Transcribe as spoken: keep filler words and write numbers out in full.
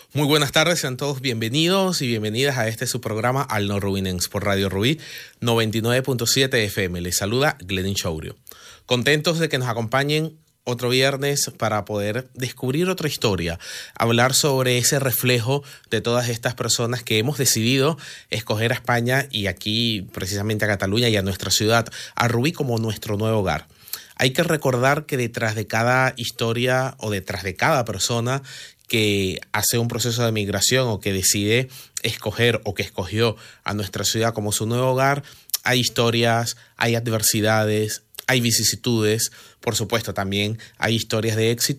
Muy buenas tardes, sean todos bienvenidos y bienvenidas a este su programa Al No Rubinense por Radio Rubí noventa y nueve punto siete F M. Les saluda Glenin Chourio. Contentos de que nos acompañen otro viernes para poder descubrir otra historia, hablar sobre ese reflejo de todas estas personas que hemos decidido escoger a España y aquí precisamente a Cataluña y a nuestra ciudad, a Rubí, como nuestro nuevo hogar. Hay que recordar que detrás de cada historia o detrás de cada persona que hace un proceso de migración o que decide escoger o que escogió a nuestra ciudad como su nuevo hogar, hay historias, hay adversidades, hay vicisitudes, por supuesto también hay historias de éxito